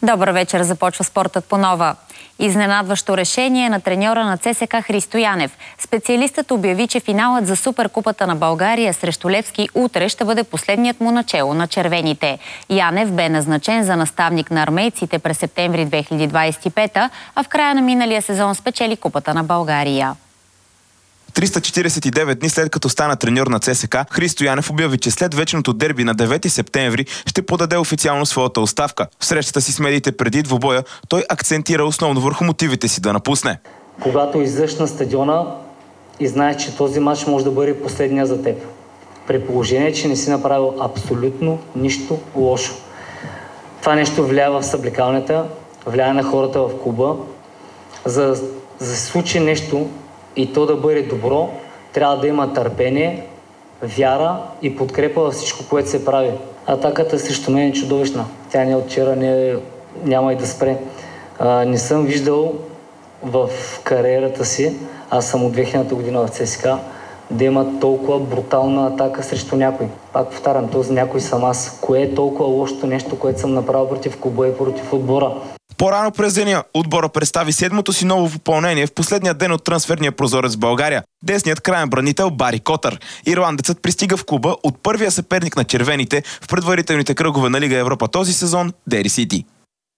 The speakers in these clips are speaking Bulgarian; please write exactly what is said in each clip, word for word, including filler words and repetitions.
Добър вечер, започва спортът по нова. Изненадващо решение на треньора на ЦСКА Христо Янев. Специалистът обяви, че финалът за Суперкупата на България срещу Левски утре ще бъде последният му начело на червените. Янев бе назначен за наставник на армейците през септември две хиляди двадесет и пета, а в края на миналия сезон спечели Купата на България. триста четиридесет и девет дни след като стана треньор на ЦСКА, Христо Янев обяви, че след вечерното дерби на девети септември ще подаде официално своята оставка. В срещата си с медиите преди двубоя той акцентира основно върху мотивите си да напусне. Когато излезеш на стадиона и знаеш, че този матч може да бъде последния за теб, при положение, че не си направил абсолютно нищо лошо. Това нещо влияе в съблекалнята, влияе на хората в клуба. За да се случи нещо и то да бъде добро, трябва да има търпение, вяра и подкрепа във всичко, което се прави. Атаката срещу мен е чудовищна. Тя не е от вчера, не е, няма и да спре. А, не съм виждал в кариерата си, аз съм от две хилядната година в ЦСКА, да има толкова брутална атака срещу някой. Пак повтарям, този някой съм аз. Кое е толкова лошото нещо, което съм направил против клуба и против отбора? По-рано през деня отбора представи седмото си ново попълнение в последния ден от трансферния прозорец в България. Десният краен бранител Бари Котър. Ирландецът пристига в клуба от първия съперник на червените в предварителните кръгове на Лига Европа този сезон – Дери Сити.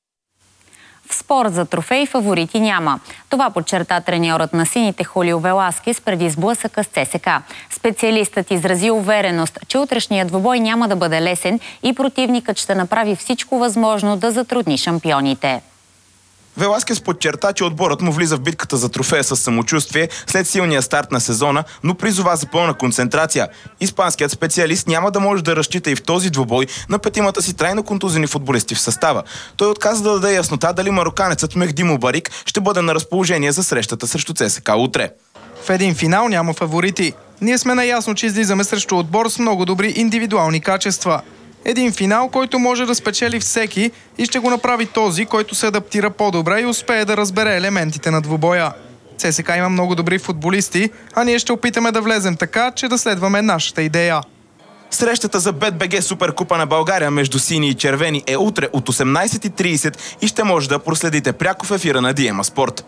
В спор за трофей фаворити няма. Това подчерта треньорът на сините Хулио Веласкес преди сблъсъка с ЦСКА. Специалистът изрази увереност, че утрешният двубой няма да бъде лесен и противникът ще направи всичко възможно да затрудни шампионите. Веласкес подчерта, че отборът му влиза в битката за трофея с самочувствие след силния старт на сезона, но призова за пълна концентрация. Испанският специалист няма да може да разчита и в този двубой на петимата си трайно контузени футболисти в състава. Той отказа да даде яснота дали мароканецът Мехди Мубарик ще бъде на разположение за срещата срещу ЦСКА утре. В един финал няма фаворити. Ние сме наясно, че излизаме срещу отбор с много добри индивидуални качества. Един финал, който може да спечели всеки и ще го направи този, който се адаптира по-добре и успее да разбере елементите на двубоя. ЦСКА има много добри футболисти, а ние ще опитаме да влезем така, че да следваме нашата идея. Срещата за БТБГ Суперкупа на България между сини и червени е утре от осемнадесет и тридесет и ще може да проследите пряко в ефира на Диема Спорт.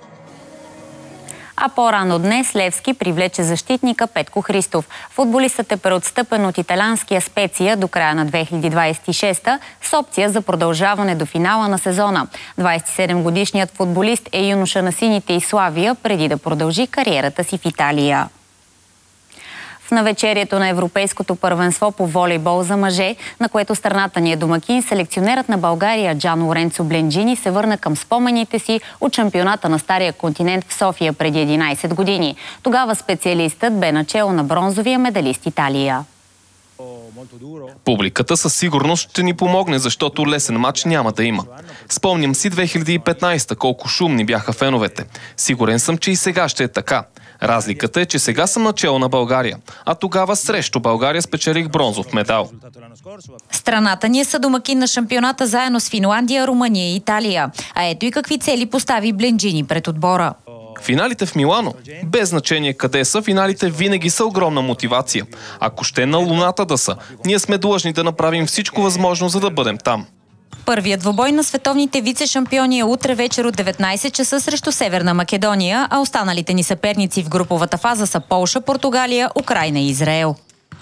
А по-рано днес Левски привлече защитника Петко Христов. Футболистът е преотстъпен от италианския Специя до края на две хиляди двадесет и шеста с опция за продължаване до финала на сезона. двадесет и седем годишният футболист е юноша на сините и Славия преди да продължи кариерата си в Италия. В навечерието на Европейското първенство по волейбол за мъже, на което страната ни е домакин, селекционерът на България Джан Лоренцо Бленджини се върна към спомените си от шампионата на Стария континент в София преди единадесет години. Тогава специалистът бе начело на бронзовия медалист Италия. Публиката със сигурност ще ни помогне, защото лесен матч няма да има. Спомням си две хиляди и петнадесета колко шумни бяха феновете. Сигурен съм, че и сега ще е така. Разликата е, че сега съм начело на България, а тогава срещу България спечелих бронзов медал. Страната ни е съдомакин на шампионата заедно с Финландия, Румъния и Италия. А ето и какви цели постави Бленджини пред отбора. Финалите в Милано, без значение къде са, финалите винаги са огромна мотивация. Ако ще на Луната да са, ние сме длъжни да направим всичко възможно, за да бъдем там. Първият двубой на световните вице-шампиони е утре вечер от деветнадесет часа срещу Северна Македония, а останалите ни съперници в груповата фаза са Полша, Португалия, Украйна и Израел.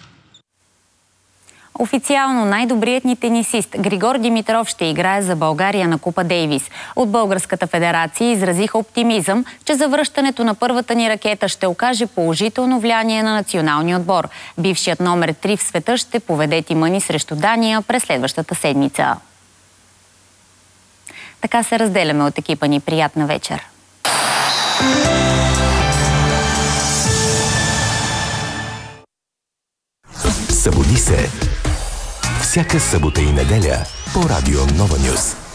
Официално най-добрият ни тенисист Григор Димитров ще играе за България на Купа Дейвис. От Българската федерация изразиха оптимизъм, че завръщането на първата ни ракета ще окаже положително влияние на националния отбор. Бившият номер три в света ще поведе тима ни срещу Дания през следващата седмица. Така се разделяме от екипа ни. Приятна вечер! Събуди се! Всяка събота и неделя по Радио Нова Нюз.